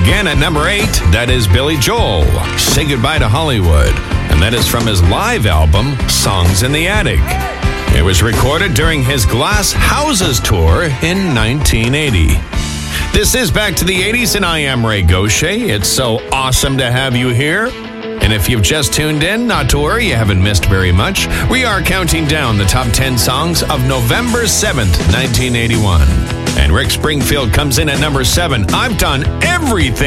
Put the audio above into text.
Again at number 8, that is Billy Joel, Say Goodbye to Hollywood. And that is from his live album, Songs in the Attic. It was recorded during his Glass Houses tour in 1980. This is Back to the 80s, and I am Ray Gaucher. It's so awesome to have you here. And if you've just tuned in, not to worry, you haven't missed very much. We are counting down the top 10 songs of November 7th, 1981. And Rick Springfield comes in at number 7. I've done everything